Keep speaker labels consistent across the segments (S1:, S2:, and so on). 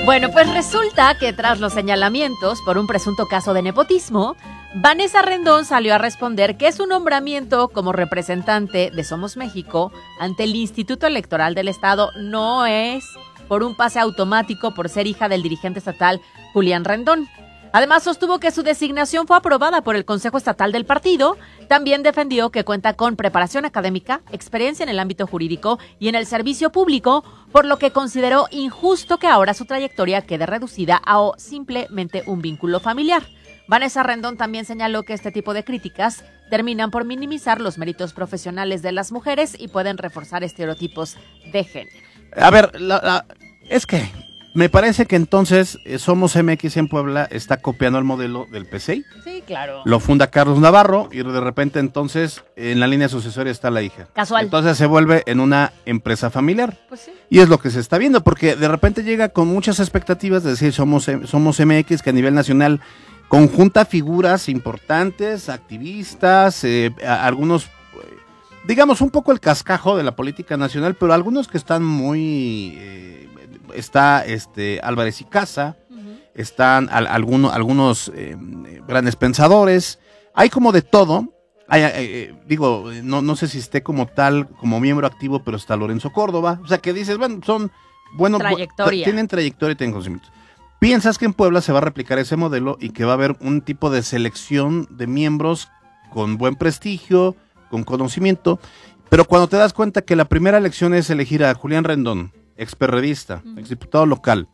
S1: Bueno, pues resulta que tras los señalamientos por un presunto caso de nepotismo, Vanessa Rendón salió a responder que su nombramiento como representante de Somos México ante el Instituto Electoral del Estado no es por un pase automático por ser hija del dirigente estatal Julián Rendón. Además, sostuvo que su designación fue aprobada por el Consejo Estatal del partido. También defendió que cuenta con preparación académica, experiencia en el ámbito jurídico y en el servicio público, por lo que consideró injusto que ahora su trayectoria quede reducida a simplemente un vínculo familiar. Vanessa Rendón también señaló que este tipo de críticas terminan por minimizar los méritos profesionales de las mujeres y pueden reforzar estereotipos de género.
S2: A ver, es que me parece que entonces Somos MX en Puebla está copiando el modelo del PCI.
S1: Sí, claro.
S2: Lo funda Carlos Navarro y de repente entonces en la línea sucesoria está la hija.
S1: Casual.
S2: Entonces se vuelve en una empresa familiar.
S1: Pues sí.
S2: Y es lo que se está viendo, porque de repente llega con muchas expectativas de decir Somos MX, que a nivel nacional conjunta figuras importantes, activistas, algunos, digamos, un poco el cascajo de la política nacional, pero algunos que están muy... está Álvarez y Casa, están algunos grandes pensadores, hay como de todo. Digo, no sé si esté como tal, como miembro activo, pero está Lorenzo Córdoba, o sea que dices, bueno, son buenos, tienen trayectoria y tienen conocimientos. Piensas que en Puebla se va a replicar ese modelo y que va a haber un tipo de selección de miembros con buen prestigio, con conocimiento, pero cuando te das cuenta que la primera elección es elegir a Julián Rendón, experredista, exdiputado local,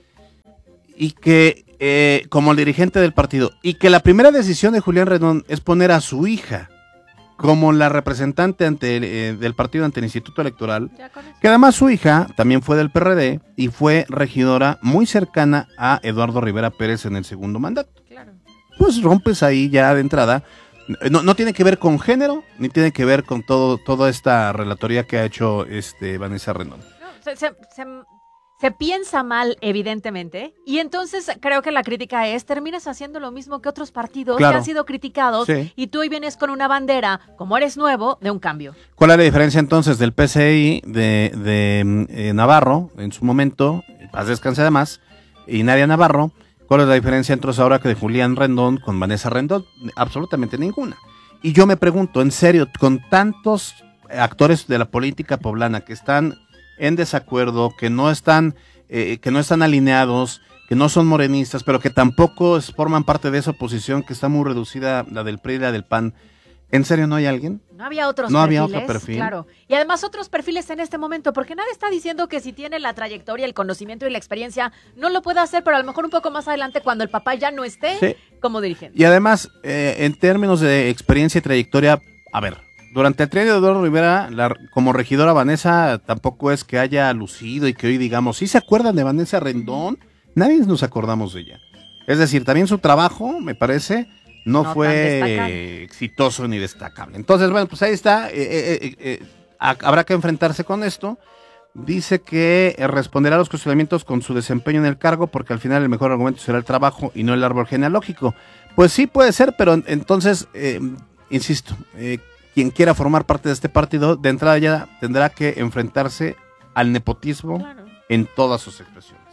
S2: y que como el dirigente del partido, y que la primera decisión de Julián Rendón es poner a su hija como la representante del partido ante el Instituto Electoral, que además su hija también fue del PRD y fue regidora muy cercana a Eduardo Rivera Pérez en el segundo mandato.
S1: Claro.
S2: Pues rompes ahí ya de entrada. No tiene que ver con género, ni tiene que ver con toda esta relatoría que ha hecho Vanessa Rendón.
S1: No, se piensa mal, evidentemente, y entonces creo que la crítica es, terminas haciendo lo mismo que otros partidos que han sido criticados, sí. Y tú hoy vienes con una bandera, como eres nuevo, de un cambio.
S2: ¿Cuál es la diferencia entonces del PCI de Navarro, en su momento, paz descanse además, y Nadia Navarro? ¿Cuál es la diferencia entonces ahora que de Julián Rendón con Vanessa Rendón? Absolutamente ninguna. Y yo me pregunto, en serio, con tantos actores de la política poblana que están en desacuerdo, que no están alineados, que no son morenistas, pero que tampoco forman parte de esa oposición que está muy reducida, la del PRI y la del PAN. ¿En serio no hay alguien?
S1: No había otros
S2: perfiles.
S1: No
S2: había otro perfil.
S1: Claro. Y además otros perfiles en este momento, porque nadie está diciendo que si tiene la trayectoria, el conocimiento y la experiencia, no lo puede hacer, pero a lo mejor un poco más adelante, cuando el papá ya no esté como dirigente.
S2: Y además, en términos de experiencia y trayectoria, a ver, durante el trienio de Eduardo Rivera, como regidora Vanessa, tampoco es que haya lucido y que hoy digamos, ¿sí se acuerdan de Vanessa Rendón? Nadie nos acordamos de ella. Es decir, también su trabajo, me parece, no fue exitoso ni destacable. Entonces, bueno, pues ahí está. Habrá que enfrentarse con esto. Dice que responderá a los cuestionamientos con su desempeño en el cargo, porque al final el mejor argumento será el trabajo y no el árbol genealógico. Pues sí puede ser, pero entonces, insisto, quien quiera formar parte de este partido, de entrada ya tendrá que enfrentarse al nepotismo en todas sus expresiones.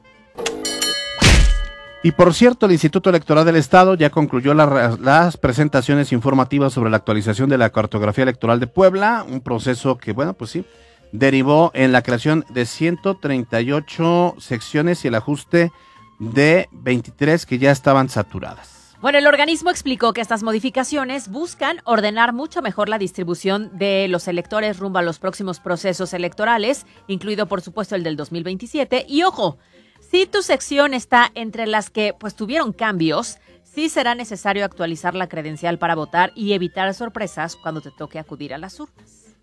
S2: Y por cierto, el Instituto Electoral del Estado ya concluyó las presentaciones informativas sobre la actualización de la cartografía electoral de Puebla, un proceso que, bueno, pues sí, derivó en la creación de 138 secciones y el ajuste de 23 que ya estaban saturadas.
S1: Bueno, el organismo explicó que estas modificaciones buscan ordenar mucho mejor la distribución de los electores rumbo a los próximos procesos electorales, incluido por supuesto el del 2027. Y ojo, si tu sección está entre las que pues tuvieron cambios, sí será necesario actualizar la credencial para votar y evitar sorpresas cuando te toque acudir a las urnas.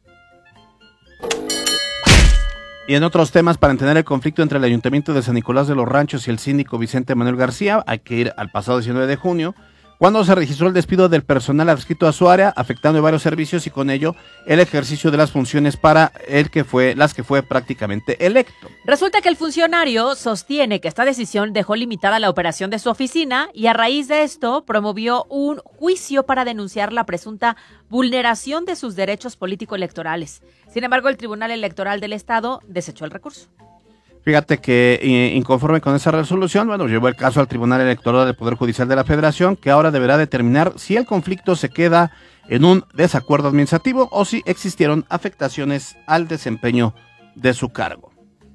S2: Y en otros temas, para entender el conflicto entre el Ayuntamiento de San Nicolás de los Ranchos y el síndico Vicente Manuel García, hay que ir al pasado 19 de junio, cuando se registró el despido del personal adscrito a su área, afectando varios servicios y con ello el ejercicio de las funciones para las que fue prácticamente electo.
S1: Resulta que el funcionario sostiene que esta decisión dejó limitada la operación de su oficina y a raíz de esto promovió un juicio para denunciar la presunta vulneración de sus derechos político-electorales. Sin embargo, el Tribunal Electoral del Estado desechó el recurso.
S2: Fíjate que inconforme con esa resolución, bueno, llevó el caso al Tribunal Electoral del Poder Judicial de la Federación, que ahora deberá determinar si el conflicto se queda en un desacuerdo administrativo o si existieron afectaciones al desempeño de su cargo.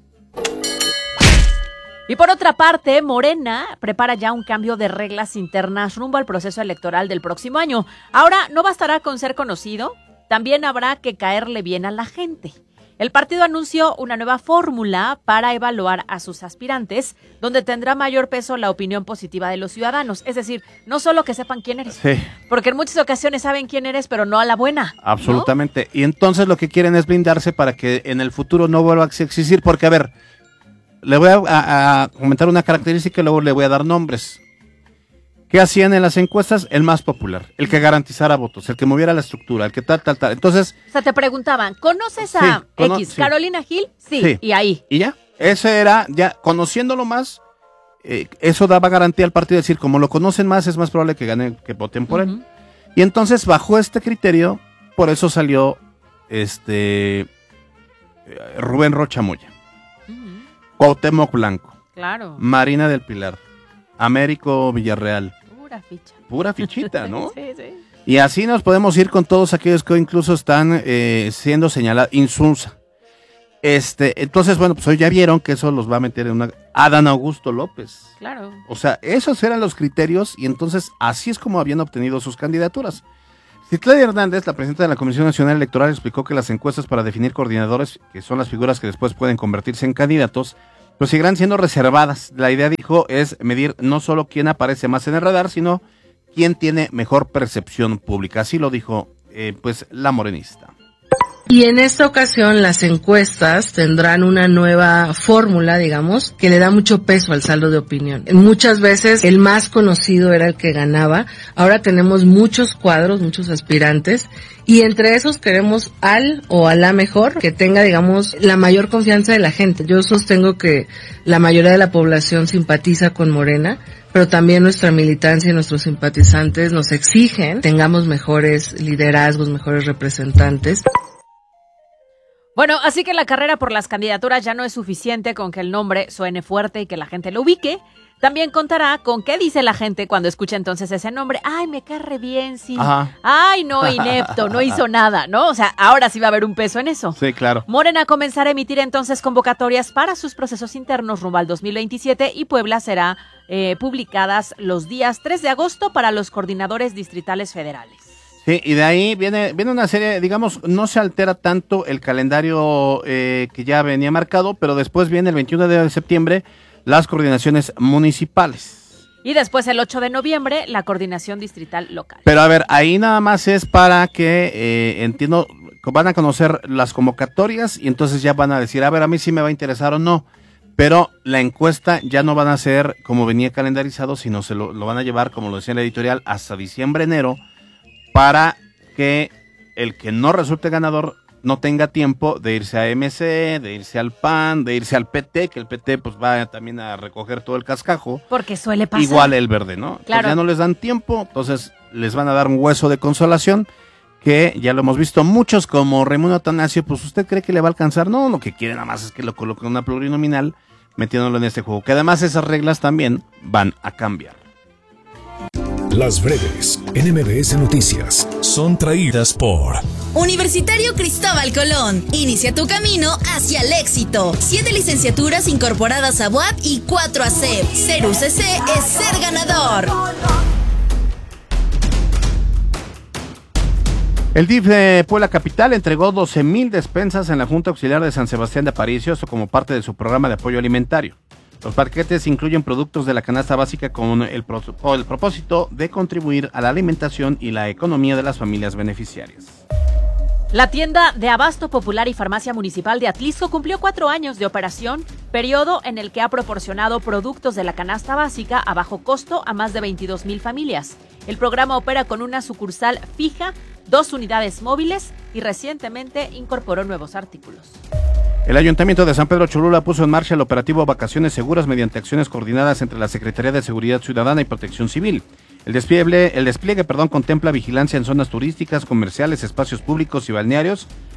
S1: Y por otra parte, Morena prepara ya un cambio de reglas internas rumbo al proceso electoral del próximo año. Ahora no bastará con ser conocido, también habrá que caerle bien a la gente. El partido anunció una nueva fórmula para evaluar a sus aspirantes, donde tendrá mayor peso la opinión positiva de los ciudadanos. Es decir, no solo que sepan quién eres,
S2: Sí,
S1: porque en muchas ocasiones saben quién eres, pero no a la buena, ¿no?
S2: absolutamente. Y entonces lo que quieren es blindarse para que en el futuro no vuelva a existir, porque a ver, le voy a comentar una característica y luego le voy a dar nombres. ¿Qué hacían en las encuestas? El más popular, el que garantizara votos, el que moviera la estructura, el que tal. Entonces,
S1: O sea, te preguntaban, ¿conoces
S2: Sí,
S1: a
S2: sí.
S1: Carolina Gil? Sí,
S2: Sí.
S1: y ahí.
S2: y ya, ese era, ya conociéndolo más, eso daba garantía al partido, de decir, como lo conocen más, es más probable que ganen, que voten por él.
S1: Ujú.
S2: Y entonces, bajo este criterio, por eso salió Rubén Rocha Moya,
S1: Ujú.
S2: Cuauhtémoc Blanco,
S1: Claro,
S2: Marina del Pilar, Américo Villarreal,
S1: pura ficha.
S2: pura fichita, ¿no?
S1: Sí, sí.
S2: Y así nos podemos ir con todos aquellos que hoy incluso están siendo señalados, insulsa. Entonces, bueno, pues hoy ya vieron que eso los va a meter en una... Adán Augusto López.
S1: Claro.
S2: O sea, esos eran los criterios y entonces así es como habían obtenido sus candidaturas. Citlali Hernández, la presidenta de la Comisión Nacional Electoral, explicó que las encuestas para definir coordinadores, que son las figuras que después pueden convertirse en candidatos, pues seguirán siendo reservadas. La idea, dijo, es medir no solo quién aparece más en el radar, sino quién tiene mejor percepción pública. Así lo dijo, pues, la morenista.
S3: Y en esta ocasión las encuestas tendrán una nueva fórmula, digamos, que le da mucho peso al saldo de opinión. Muchas veces el más conocido era el que ganaba. Ahora tenemos muchos cuadros, muchos aspirantes, y entre esos queremos al o a la mejor que tenga, digamos, la mayor confianza de la gente. Yo sostengo que la mayoría de la población simpatiza con Morena, pero también nuestra militancia y nuestros simpatizantes nos exigen tengamos mejores liderazgos, mejores representantes.
S1: Bueno, así que la carrera por las candidaturas ya no es suficiente con que el nombre suene fuerte y que la gente lo ubique. También contará con qué dice la gente cuando escucha entonces ese nombre. Ay, me cae re bien, sí.
S2: Ajá.
S1: Ay, no, inepto, no hizo nada, ¿no? O sea, ahora sí va a haber un peso en eso.
S2: Sí, claro.
S1: Morena comenzará a emitir entonces convocatorias para sus procesos internos rumbo al 2027 y Puebla será publicadas los días 3 de agosto para los coordinadores distritales federales.
S2: Sí, y de ahí viene una serie, digamos, no se altera tanto el calendario que ya venía marcado, pero después viene el 21 de septiembre las coordinaciones municipales.
S1: Y después el 8 de noviembre la coordinación distrital local.
S2: Pero a ver, ahí nada más es para que, entiendo, van a conocer las convocatorias y entonces ya van a decir, a ver, a mí sí me va a interesar o no. Pero la encuesta ya no van a ser como venía calendarizado, sino se lo van a llevar, como lo decía en la editorial, hasta diciembre, enero, para que el que no resulte ganador no tenga tiempo de irse a MC, de irse al PAN, de irse al PT, que el PT pues va también a recoger todo el cascajo.
S1: Porque suele pasar.
S2: Igual el verde, ¿no?
S1: Claro.
S2: Pues ya no les dan tiempo, entonces les van a dar un hueso de consolación, que ya lo hemos visto muchos, como Raimundo Atanasio, pues ¿usted cree que le va a alcanzar? No, lo que quiere nada más es que lo coloque en una plurinominal, metiéndolo en este juego, que además esas reglas también van a cambiar.
S4: Las breves en MBS Noticias son traídas por
S5: Universitario Cristóbal Colón. Inicia tu camino hacia el éxito. 7 licenciaturas incorporadas a UAP y 4 a CEP. Ser UCC es ser ganador.
S2: El DIF de Puebla Capital entregó 12,000 despensas en la Junta Auxiliar de San Sebastián de Aparicio, esto como parte de su programa de apoyo alimentario. Los paquetes incluyen productos de la canasta básica con el propósito de contribuir a la alimentación y la economía de las familias beneficiarias.
S1: La tienda de Abasto Popular y Farmacia Municipal de Atlisco cumplió 4 años de operación, periodo en el que ha proporcionado productos de la canasta básica a bajo costo a más de 22,000 familias. El programa opera con una sucursal fija, 2 unidades móviles y recientemente incorporó nuevos artículos.
S2: El Ayuntamiento de San Pedro Cholula puso en marcha el operativo Vacaciones Seguras mediante acciones coordinadas entre la Secretaría de Seguridad Ciudadana y Protección Civil. El despliegue contempla vigilancia en zonas turísticas, comerciales, espacios públicos y balnearios,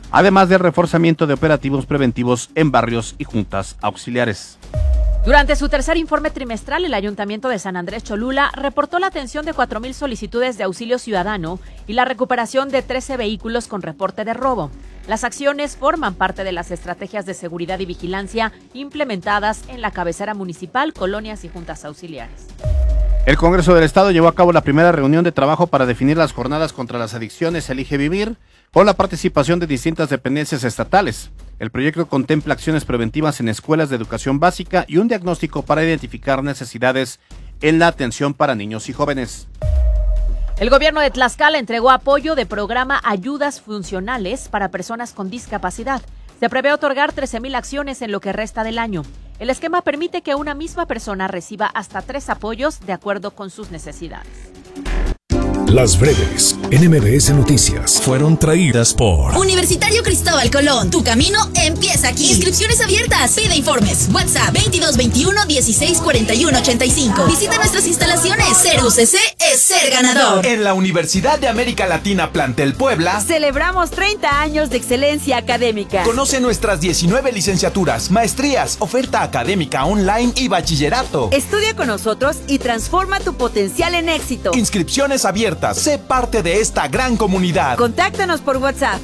S2: además del reforzamiento de operativos preventivos en barrios y juntas auxiliares.
S1: Durante su tercer informe trimestral, el Ayuntamiento de San Andrés Cholula reportó la atención de 4,000 solicitudes de auxilio ciudadano y la recuperación de 13 vehículos con reporte de robo. Las acciones forman parte de las estrategias de seguridad y vigilancia implementadas en la cabecera municipal, colonias y juntas auxiliares.
S2: El Congreso del Estado llevó a cabo la primera reunión de trabajo para definir las jornadas contra las adicciones Elige Vivir, con la participación de distintas dependencias estatales. El proyecto contempla acciones preventivas en escuelas de educación básica y un diagnóstico para identificar necesidades en la atención para niños y jóvenes.
S1: El gobierno de Tlaxcala entregó apoyo de programa Ayudas Funcionales para personas con discapacidad. Se prevé otorgar 13,000 acciones en lo que resta del año. El esquema permite que una misma persona reciba hasta 3 apoyos de acuerdo con sus necesidades.
S4: Las breves en MBS Noticias fueron traídas por
S5: Universitario Cristóbal Colón. Tu camino empieza aquí. Inscripciones abiertas. Pide informes. WhatsApp 2221 16 41 85. Visita nuestras instalaciones. Ser UCC es ser ganador.
S6: En la Universidad de América Latina Plantel Puebla
S7: celebramos 30 años de excelencia académica.
S6: Conoce nuestras 19 licenciaturas, maestrías, oferta académica online y bachillerato.
S7: Estudia con nosotros y transforma tu potencial en éxito.
S6: Inscripciones abiertas. Sé parte de esta gran comunidad.
S7: Contáctanos por WhatsApp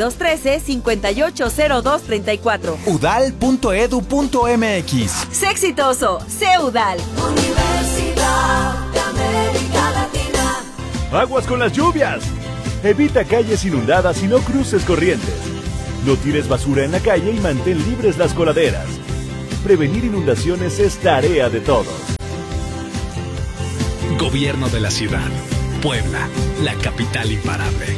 S7: 2213-580234.
S6: udal.edu.mx.
S7: Sé exitoso, sé UDAL.
S8: Universidad de América Latina.
S9: Aguas con las lluvias. Evita calles inundadas y no cruces corrientes. No tires basura en la calle y mantén libres las coladeras. Prevenir inundaciones es tarea de todos.
S10: Gobierno de la ciudad. Puebla, la capital imparable.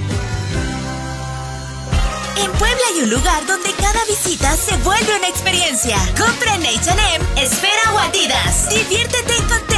S5: En Puebla hay un lugar donde cada visita se vuelve una experiencia. Compra en H&M, Esfera o Adidas. Diviértete y contenta.